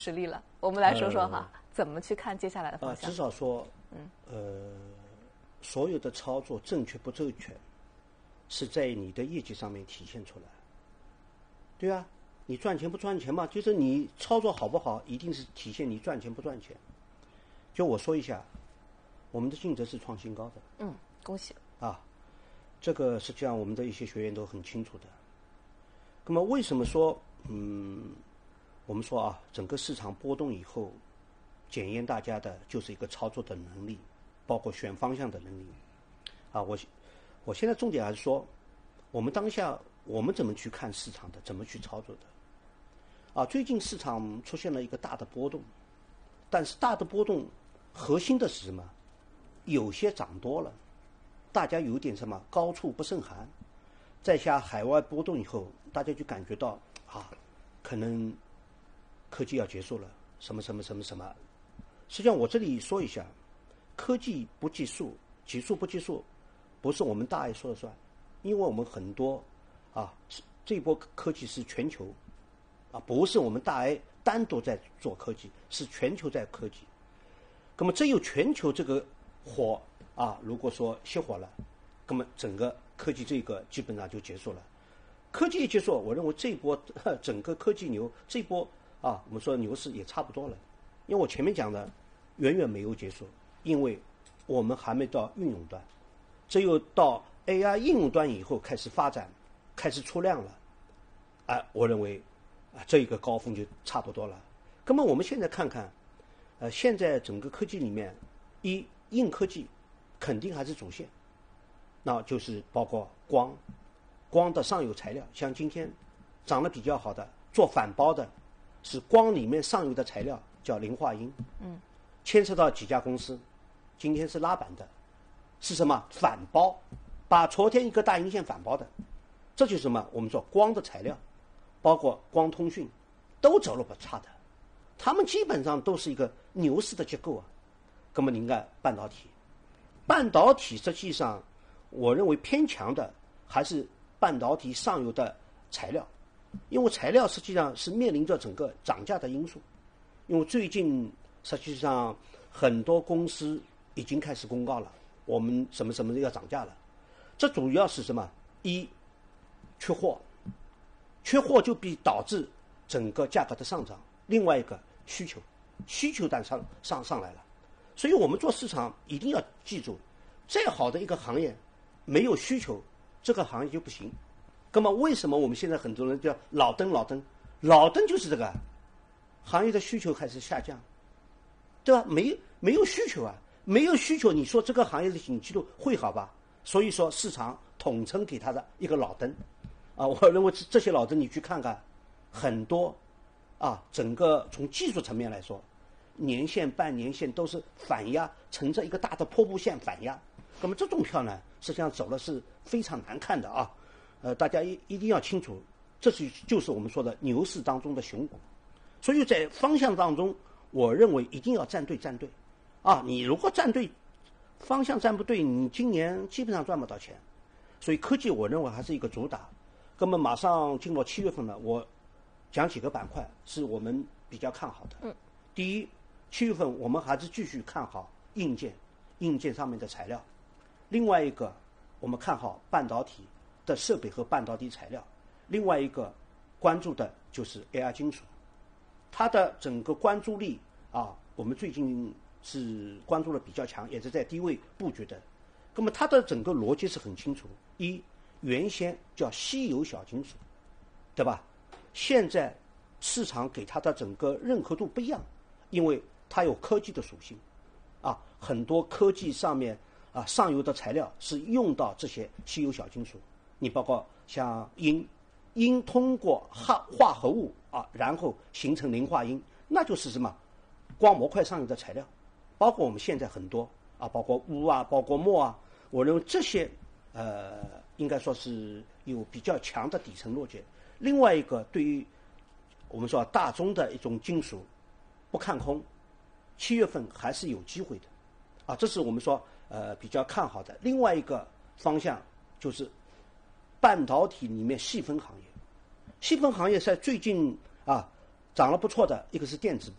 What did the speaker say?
实力了。我们来说说哈，怎么去看接下来的方向？ 至少说，所有的操作正确不正确，是在你的业绩上面体现出来。对啊，你赚钱不赚钱嘛？就是你操作好不好，一定是体现你赚钱不赚钱。就我说一下，我们的净值是创新高的。 恭喜啊，这个实际上我们的一些学员都很清楚的。那么为什么说我们说啊，整个市场波动以后，检验大家的就是一个操作的能力，包括选方向的能力。啊，我现在重点还是说，我们当下我们怎么去看市场的，怎么去操作的。啊，最近市场出现了一个大的波动，但是大的波动核心的是什么？有些涨多了，大家有点什么高处不胜寒，在下海外波动以后，大家就感觉到啊，可能科技要结束了，什么。实际上我这里说一下，科技不计数，技术不计数，不是我们大 A 说了算，因为我们很多啊，这波科技是全球啊，不是我们大 A 单独在做科技，是全球在科技。那么只有全球这个火啊，如果说熄火了，那么整个科技这个基本上就结束了。科技一结束，我认为这一波整个科技牛这一波啊，我们说牛市也差不多了。因为我前面讲的远远没有结束，因为我们还没到应用端，只有到 AI 应用端以后开始发展，开始出量了，我认为这一个高峰就差不多了。那么我们现在看看，现在整个科技里面，硬科技肯定还是主线，那就是包括光的上游材料，像今天涨得比较好的做反包的，是光里面上游的材料叫磷化铟，牵涉到几家公司，今天是拉板的，是什么反包，把昨天一个大阴线反包的，这就是什么？我们说光的材料，包括光通讯，都走了不差的，他们基本上都是一个牛市的结构啊。那么您看半导体实际上我认为偏强的还是半导体上游的材料，因为材料实际上是面临着整个涨价的因素。因为最近实际上很多公司已经开始公告了，我们什么要涨价了。这主要是什么？缺货就必导致整个价格的上涨。另外一个需求端上来了。所以我们做市场一定要记住，再好的一个行业没有需求，这个行业就不行。那么为什么我们现在很多人叫老登就是这个行业的需求开始下降，对吧？没有需求啊，没有需求，你说这个行业的景气度会好吧？所以说市场统称给他的一个老登啊，我认为这些老登你去看看，很多啊，整个从技术层面来说，年线、半年线都是反压，呈着一个大的瀑布线反压。那么这种票呢，实际上走的是非常难看的啊。大家一定要清楚，这就是我们说的牛市当中的熊股。所以在方向当中，我认为一定要站对啊。你如果站对方向站不对，你今年基本上赚不到钱。所以科技我认为还是一个主打。那么马上进入7月份了，我讲几个板块是我们比较看好的。第一，7月份我们还是继续看好硬件上面的材料。另外一个，我们看好半导体的设备和半导体材料。另外一个关注的就是 AI 金属，它的整个关注力啊，我们最近是关注的比较强，也是在低位布局的。那么它的整个逻辑是很清楚：原先叫稀有小金属，对吧？现在市场给它的整个认可度不一样，因为它有科技的属性啊，很多科技上面啊上游的材料是用到这些稀有小金属。你包括像铟通过化合物啊，然后形成磷化铟，那就是什么光模块上游的材料。包括我们现在很多啊，包括钨啊，包括锆啊，我认为这些应该说是有比较强的底层逻辑。另外一个，对于我们说大宗的一种金属不看空，7月份还是有机会的啊，这是我们说比较看好的。另外一个方向就是半导体里面细分行业在最近啊涨了不错的，一个是电子部。